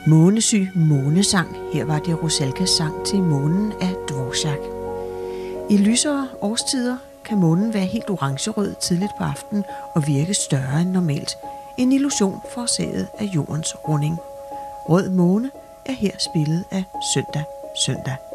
Månesyg månesang. Her var det Rusalkas sang til Månen af Dvorak. I lysere årstider kan månen være helt orangerød tidligt på aftenen og virke større end normalt. En illusion forårsaget af jordens runding. Rød måne er her spillet af Søndag.